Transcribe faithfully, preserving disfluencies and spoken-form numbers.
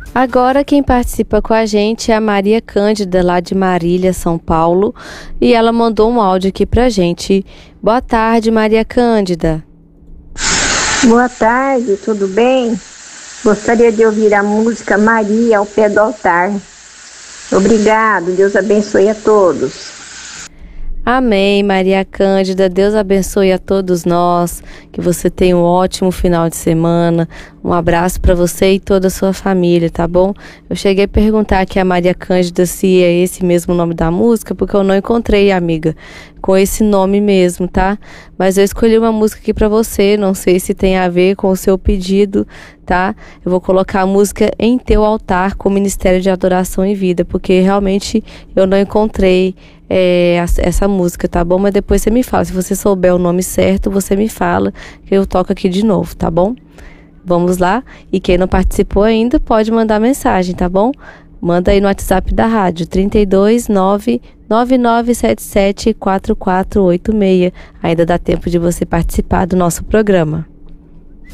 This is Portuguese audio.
Agora quem participa com a gente é a Maria Cândida, lá de Marília, São Paulo, e ela mandou um áudio aqui pra gente. Boa tarde, Maria Cândida. Boa tarde, tudo bem? Gostaria de ouvir a música Maria ao pé do altar. Obrigado, Deus abençoe a todos. Amém, Maria Cândida, Deus abençoe a todos nós, que você tenha um ótimo final de semana, um abraço para você e toda a sua família, tá bom? Eu cheguei a perguntar aqui a Maria Cândida se é esse mesmo nome da música, porque eu não encontrei, amiga, com esse nome mesmo, tá? Mas eu escolhi uma música aqui para você, não sei se tem a ver com o seu pedido, tá? Eu vou colocar a música Em Teu Altar com o Ministério de Adoração e Vida, porque realmente eu não encontrei é, essa música, tá bom? Mas depois você me fala, se você souber o nome certo, você me fala, que eu toco aqui de novo, tá bom? Vamos lá? E quem não participou ainda, pode mandar mensagem, tá bom? Manda aí no WhatsApp da rádio, trinta e dois, nove nove nove sete sete, quatro quatro oito seis. Ainda dá tempo de você participar do nosso programa.